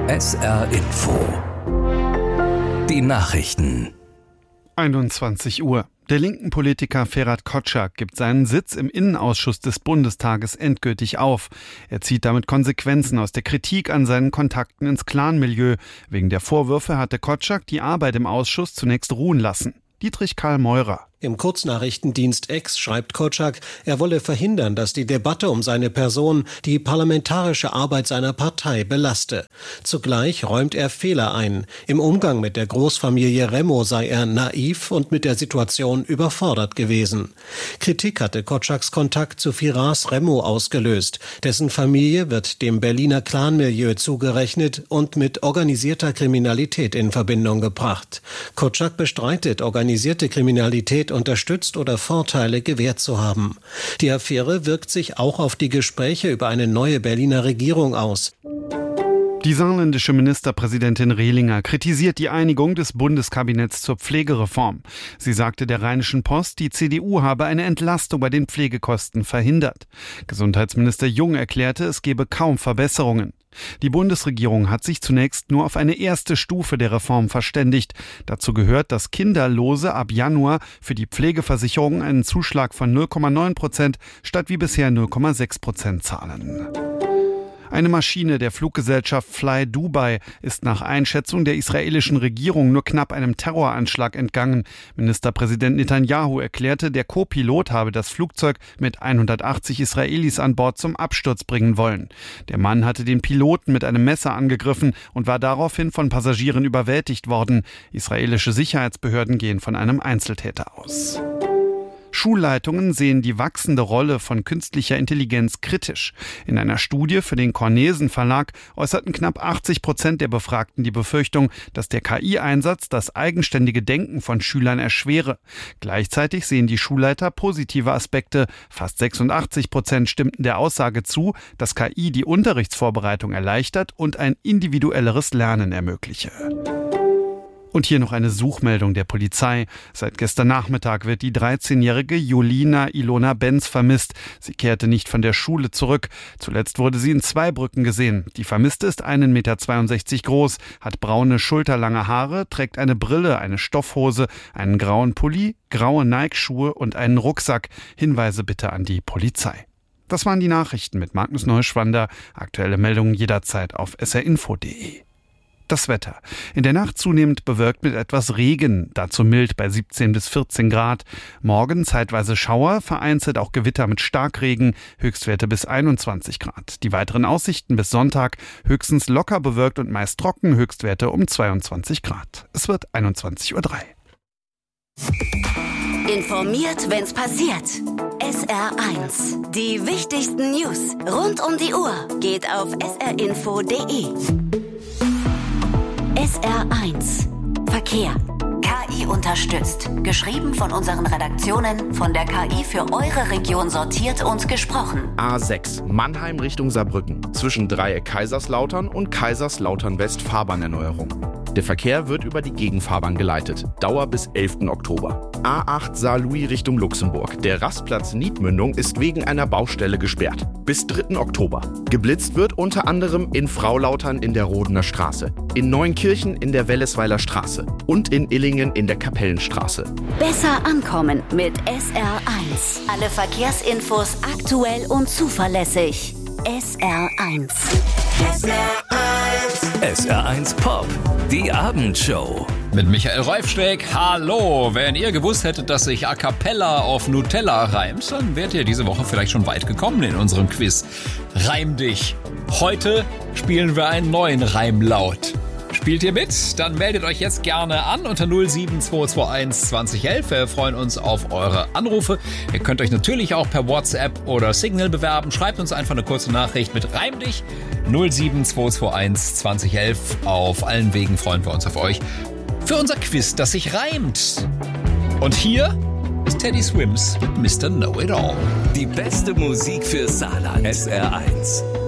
SR Info. Die Nachrichten. 21 Uhr. Der linken Politiker Ferhat Kotschak gibt seinen Sitz im Innenausschuss des Bundestages endgültig auf. Er zieht damit Konsequenzen aus der Kritik an seinen Kontakten ins Clanmilieu. Wegen der Vorwürfe hatte Kotschak die Arbeit im Ausschuss zunächst ruhen lassen. Dietrich Karl Meurer. Im Kurznachrichtendienst X schreibt Kotschak, er wolle verhindern, dass die Debatte um seine Person die parlamentarische Arbeit seiner Partei belaste. Zugleich räumt er Fehler ein. Im Umgang mit der Großfamilie Remo sei er naiv und mit der Situation überfordert gewesen. Kritik hatte Kotschaks Kontakt zu Firas Remo ausgelöst. Dessen Familie wird dem Berliner Clanmilieu zugerechnet und mit organisierter Kriminalität in Verbindung gebracht. Kotschak bestreitet, organisierte Kriminalität unterstützt oder Vorteile gewährt zu haben. Die Affäre wirkt sich auch auf die Gespräche über eine neue Berliner Regierung aus. Die saarländische Ministerpräsidentin Rehlinger kritisiert die Einigung des Bundeskabinetts zur Pflegereform. Sie sagte der Rheinischen Post, die CDU habe eine Entlastung bei den Pflegekosten verhindert. Gesundheitsminister Jung erklärte, es gebe kaum Verbesserungen. Die Bundesregierung hat sich zunächst nur auf eine erste Stufe der Reform verständigt. Dazu gehört, dass Kinderlose ab Januar für die Pflegeversicherung einen Zuschlag von 0,9% statt wie bisher 0,6% zahlen. Eine Maschine der Fluggesellschaft Fly Dubai ist nach Einschätzung der israelischen Regierung nur knapp einem Terroranschlag entgangen. Ministerpräsident Netanyahu erklärte, der Co-Pilot habe das Flugzeug mit 180 Israelis an Bord zum Absturz bringen wollen. Der Mann hatte den Piloten mit einem Messer angegriffen und war daraufhin von Passagieren überwältigt worden. Israelische Sicherheitsbehörden gehen von einem Einzeltäter aus. Schulleitungen sehen die wachsende Rolle von künstlicher Intelligenz kritisch. In einer Studie für den Cornesen Verlag äußerten knapp 80% der Befragten die Befürchtung, dass der KI-Einsatz das eigenständige Denken von Schülern erschwere. Gleichzeitig sehen die Schulleiter positive Aspekte. Fast 86% stimmten der Aussage zu, dass KI die Unterrichtsvorbereitung erleichtert und ein individuelleres Lernen ermögliche. Und hier noch eine Suchmeldung der Polizei. Seit gestern Nachmittag wird die 13-jährige Julina Ilona Benz vermisst. Sie kehrte nicht von der Schule zurück. Zuletzt wurde sie in Zweibrücken gesehen. Die Vermisste ist 1,62 Meter groß, hat braune, schulterlange Haare, trägt eine Brille, eine Stoffhose, einen grauen Pulli, graue Nike-Schuhe und einen Rucksack. Hinweise bitte an die Polizei. Das waren die Nachrichten mit Magnus Neuschwander. Aktuelle Meldungen jederzeit auf srinfo.de. Das Wetter. In der Nacht zunehmend bewölkt mit etwas Regen, dazu mild bei 17 bis 14 Grad. Morgen zeitweise Schauer, vereinzelt auch Gewitter mit Starkregen, Höchstwerte bis 21 Grad. Die weiteren Aussichten bis Sonntag, höchstens locker bewölkt und meist trocken, Höchstwerte um 22 Grad. Es wird 21:03 Uhr. Informiert, wenn's passiert. SR1. Die wichtigsten News rund um die Uhr geht auf srinfo.de. SR1 Verkehr. KI unterstützt. Geschrieben von unseren Redaktionen, von der KI für eure Region sortiert und gesprochen. A6 Mannheim Richtung Saarbrücken. Zwischen Dreieck Kaiserslautern und Kaiserslautern West Fahrbahnerneuerung. Der Verkehr wird über die Gegenfahrbahn geleitet. Dauer bis 11. Oktober. A8 Saarlouis Richtung Luxemburg. Der Rastplatz Niedmündung ist wegen einer Baustelle gesperrt. Bis 3. Oktober. Geblitzt wird unter anderem in Fraulautern in der Rodener Straße, in Neunkirchen in der Wellesweiler Straße und in Illingen in der Kapellenstraße. Besser ankommen mit SR1. Alle Verkehrsinfos aktuell und zuverlässig. SR1. SR1 Pop. Die Abendshow. Mit Michael Reifsteck. Hallo! Wenn ihr gewusst hättet, dass sich A Cappella auf Nutella reimt, dann wärt ihr diese Woche vielleicht schon weit gekommen in unserem Quiz. Reim dich! Heute spielen wir einen neuen Reimlaut. Spielt ihr mit? Dann meldet euch jetzt gerne an unter 07221 2011. Wir freuen uns auf eure Anrufe. Ihr könnt euch natürlich auch per WhatsApp oder Signal bewerben. Schreibt uns einfach eine kurze Nachricht mit Reim dich. 07221 2011. Auf allen Wegen freuen wir uns auf euch für unser Quiz, das sich reimt. Und hier ist Teddy Swims mit Mr. Know-It-All. Die beste Musik für Saarland. SR1.